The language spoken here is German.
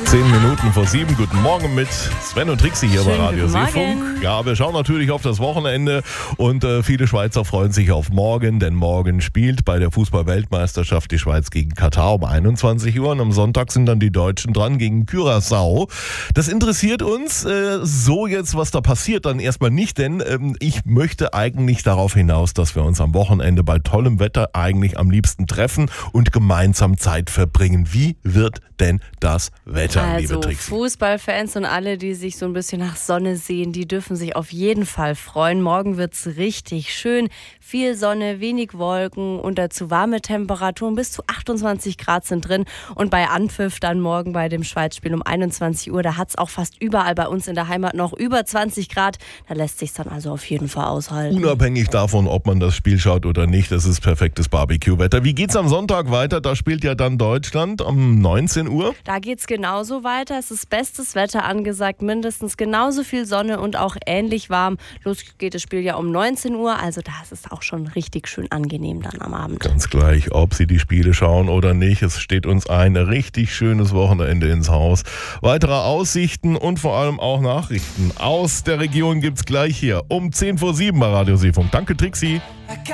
7:10. Guten Morgen mit Sven und Trixi hier bei Radio Seefunk. Ja, wir schauen natürlich auf das Wochenende und viele Schweizer freuen sich auf morgen, denn morgen spielt bei der Fußball-Weltmeisterschaft die Schweiz gegen Katar um 21 Uhr und am Sonntag sind dann die Deutschen dran gegen Curaçao. Das interessiert uns so jetzt, was da passiert, dann erstmal nicht, denn ich möchte eigentlich darauf hinaus, dass wir uns am Wochenende bei tollem Wetter eigentlich am liebsten treffen und gemeinsam Zeit verbringen. Wie wird denn das Wetter, liebe Also Trixi? Fußballfans und alle, die sich so ein bisschen nach Sonne sehen, die dürfen sich auf jeden Fall freuen. Morgen wird's richtig schön. Viel Sonne, wenig Wolken und dazu warme Temperaturen. Bis zu 28 Grad sind drin. Und bei Anpfiff dann morgen bei dem Schweizspiel um 21 Uhr, da hat's auch fast überall bei uns in der Heimat noch über 20 Grad. Da lässt sich's dann also auf jeden Fall aushalten. Unabhängig davon, ob man das Spiel schaut oder nicht, das ist perfektes Barbecue-Wetter. Wie geht's am Sonntag weiter? Da spielt ja dann Deutschland um 19 Uhr. Da geht's genauso weiter. Es ist bestes Wetter angesagt, mindestens genauso viel Sonne und auch ähnlich warm. Los geht das Spiel ja um 19 Uhr, also da ist es auch schon richtig schön angenehm dann am Abend. Ganz gleich, ob Sie die Spiele schauen oder nicht. Es steht uns ein richtig schönes Wochenende ins Haus. Weitere Aussichten und vor allem auch Nachrichten aus der Region gibt's gleich hier um 7:10 bei Radio Seefunk. Danke, Trixi.